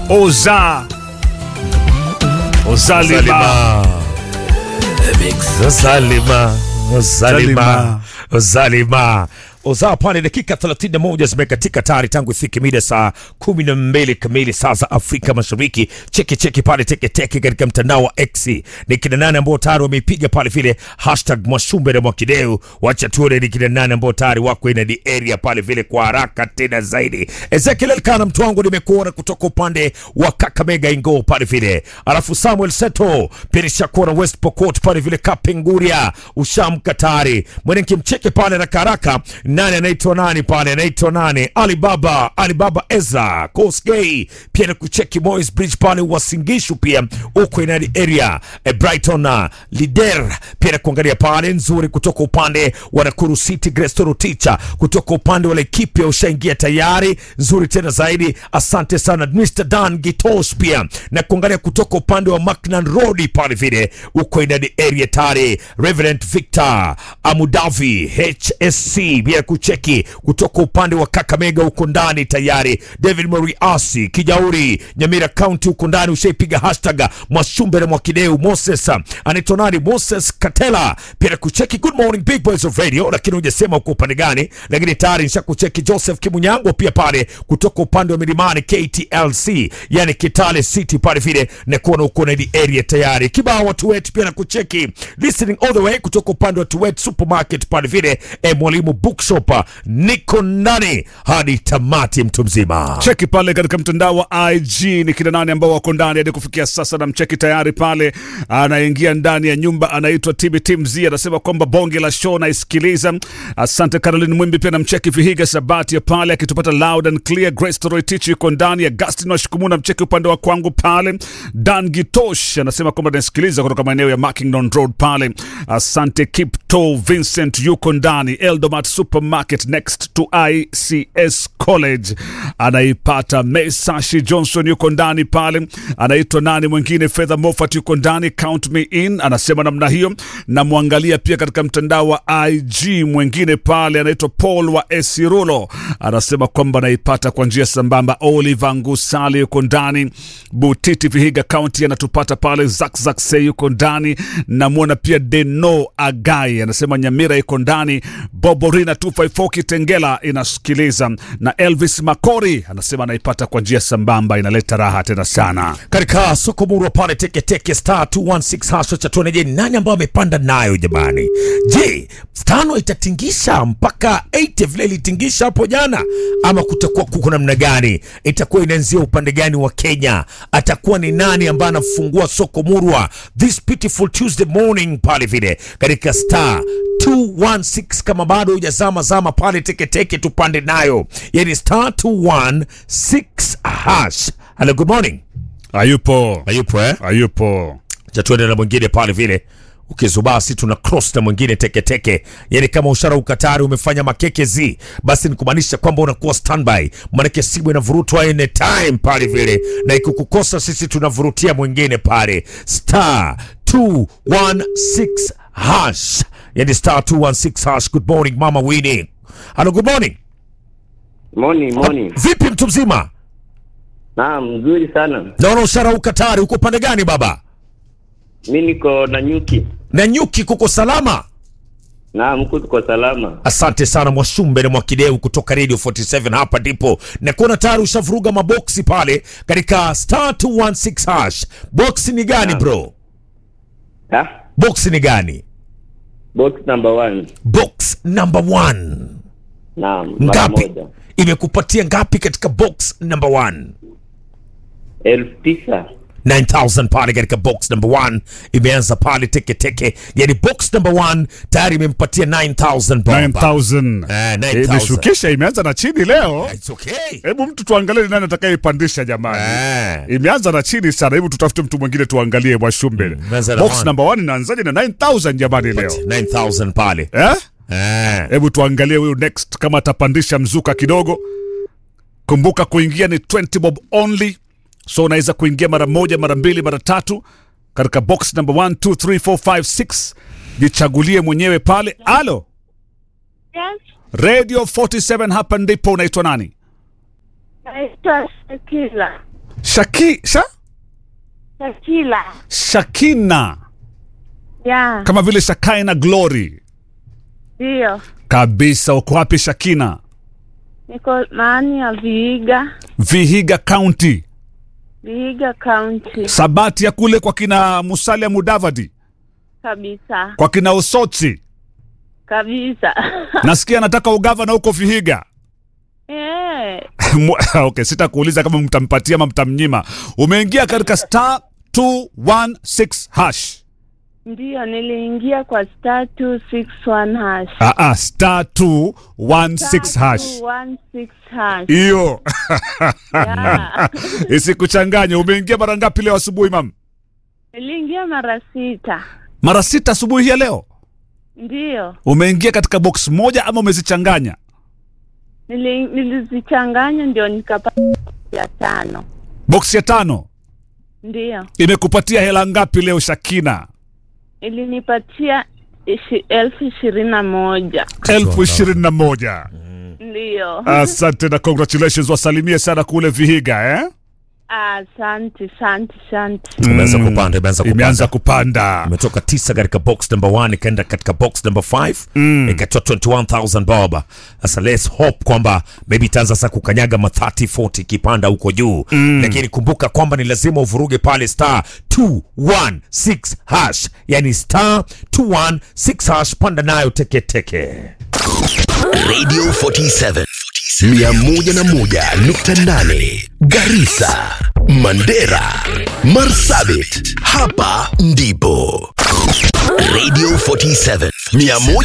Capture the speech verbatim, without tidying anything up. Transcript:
Oza Ozalima Ozalima Ozalima Ozalima Oza pale dakika thelathini na moja zimekatika tayari tangu ifike mida saa kumi na mbili kamili saa za Afrika Mashariki. Cheki cheki pale teke teke katika mtandao wa X. Ni kina nane ambao tayari wameipiga pale vile hashtag Mwashumbe na Mwakideu. Wacha tuone ni kina nane ambao tayari wako in the area pale vile kwa haraka tena zaidi. Ezekiel Elkana mtu wangu nimekuona kutoka upande wa Kakamega Ingo pale vile. Alafu Samuel Seto Perisha Kora West Pokot pale vile Kapenguria Ushamka tayari. Mwene kimcheke pale na karaka. Nani anaitwa nani pale? Anaitwa nani? Alibaba, Alibaba Ezra, Kosgei, pia na kucheki Moyes Bridge pale Wasingishu pia uko in the area. E Brighton Lider pia na kuangalia pale nzuri kutoka upande wa Nakuru City. Grestoro Teacher kutoka upande wa Laikipia ushaingia tayari, nzuri tena zaidi. Asante sana mister Dan Gitosh pia na kuangalia kutoka upande wa Macnan Road pale vile uko in the area tayari. Reverend Victor Amudavi H S C pia kucheki kutoka upande wa Kakamega uko ndani tayari. David Moriasi Kijauri Nyamira County uko ndani ushaipiga hashtag Mwashumbe na Mwakideu. Moses anaitwa nani? Moses Katela pia kucheki good morning big boys of radio, lakini hujasema uko upande gani, lakini tayari nishakucheki. Joseph Kimunyango pia pale kutoka upande wa Milimani K T L C yani Kitale City pale vile na kuona uko na the area tayari. Kibao watu wetu pia na kucheki listening all the way kutoka upande wa Tuwet Supermarket pale vile e Mwalimu Bookshop niko ndani hadi tamati mtu mzima. Cheki pale katika mtandao wa I G ni kina nani ambao wako ndani hadi kufikia sasa, na mcheki tayari pale anaingia ndani ya nyumba anaitwa T B T Mzee anasema kwamba bonge la show na isikiliza. Asante Caroline Mwimbi pia na mcheki Vihiga Sabati ya pale akitupata loud and clear. Grace Toroi Tichi yuko ndani. Agustin Washikumuna mcheki upande wa kwangu pale. Dan Gitosh anasema kwamba anasikiliza kutoka maeneo ya Mackinnon Road pale. Asante Kipto Vincent yuko ndani. Eldomat Supermarket next to I C S College anaipata. Mesashi Johnson yuko ndani pale. Anaitwa nani mwingine? Fedha Moffat yuko ndani. Count me in anasema namna hiyo. Na muangalia pia katika mtandao wa I G mwingine pale anaitwa Paul wa Esirulo anasema kwamba anaipata kwa njia sambamba. Oliver Ngusali yuko ndani. Butiti Vihiga County anatupata pale. Zak Zak Se yuko ndani. Na muona pia Deno Agai anasema Nyamira yuko ndani. Boborina two five four Kitengela inasikiliza. Na Elvis Makori anasema anaipata kwa njia sambamba, inaleta raha tena sana. Katika soko muru pale teke teke star two one six hasho cha tuone je nani ambao amepanda nayo jamani. Je, tano itatingisha mpaka eighty vile ilitingisha hapo jana ama kutakuwa kuko namna gani? Itakuwa inaanzia upande gani wa Kenya? Atakuwa ni nani ambaye anafungua soko murwa this beautiful Tuesday morning pale vile katika star two one six? Kama bado hujazama zama pale teke teke tupande nayo, yani star two one six hash. Hello, good morning. Ayupo Ayupo eh? Ayupo Jatuende na mwingine pale vile ukizubasi tuna cross na mwingine teke teke. Yani kama ushara ukatari umefanya makeke zi, basi ni kumaanisha kwamba unakuwa standby, manake simu inavurutwa any time pale vile, na ikukukosa sisi tunavurutia mwingine pale star two one six hash, yani star two one six hash. Good morning Mama Winnie. Hello, good morning. Morning, morning. Vipi mtu mzima? Naam, mzuri sana. Naona ushara ukatari, uko pande gani baba? Mimi niko na nyuki. Na nyuki kuko salama? Naam, mko tuko salama. Asante sana Mwashumbe na Mwakideu kutoka Radio forty-seven hapa ndipo. Na kuna tayari ushavuruga maboksi pale katika star two one six hash. Box ni gani naam bro? Ha? Box ni gani? Box number one. Box number one. Naam, ngapi? Imekupatia ngapi katika box number one? Elfu tisa. nine thousand pale katika box number one. Imeanza pale teke teke. Yani box number one tayari imempatia nine thousand baba. nine thousand. Eh, nine thousand. Imeshukisha, imeanza na chini leo. It's okay. Hebu mtu tuangalie nani atakayeipandisha jamani. Eh. Imeanza na chini sana. Hebu tutafute mtu mwingine tuangalie Mwashumbe. Mm, box number one inaanzaje na nine thousand jamani leo? nine thousand pale. Eh? Eh. Hebu tuangalie huyu next kama atapandisha mzuka kidogo. Kumbuka kuingia ni twenty bob only. So unaweza kuingia mara moja, mara mbili, mara tatu katika box number one, two, three, four, five, six. Jichagulie mwenyewe pale. Alo. Yes. Radio forty-seven hapa ndipo. Unaitwa nani? Naitwa Shakila. Shaki, sha? Shakila. Shakina. Ya, Kama vile Shakaina Glory. ndio. Kabisa, uko wapi Shakina? Niko maani ya Vihiga, Vihiga County. Vihiga County. Sabati ya kule kwa kina Musalia Mudavadi. Kabisa. Kwa kina Osotsi. Kabisa. Nasikia nataka ugavana huko Vihiga. Eh, Okay, sitakuuliza kama mtampatia ama mtamnyima. Umeingia katika star two one six hash. ndio niliingia kwa star two six one hash. Ah ah, star two one six hash. two one six hash. Hiyo. Ya. Isikuchanganye. Umeingia mara ngapi leo asubuhi mam? Niliingia mara sita. Mara sita asubuhi hii ya leo. Ndio. Umeingia katika box moja ama umezichanganya? Nili, nilizichanganya ndio nikapata ya tano. Box ya tano. Ndio. Imekupatia hela ngapi leo Shakina? Ilinipatia ishi, elfu ishirini na moja. Elfu ishirini na moja. Ndio. Asante na congratulations, wasalimie sana kule Vihiga eh? Asante, asante, asante. Imeanza kupanda, imeanza kupanda. Imeanza kupanda. Imetoka tisa katika box number one ikaenda katika box number five mm. ikatoa twenty-one thousand bob. Sasa let's hope kwamba maybe itaanza sasa kukanyaga ma thirty forty kipanda huko juu mm. lakini kumbuka kwamba ni lazima uvuruge pale star two one six hash, yani star two one six hash, panda nayo teke teke. Radio forty-seven mia moja na moja nukta nane Garissa, Mandera, Marsabit. Hapa ndipo Radio forty-seven mia moja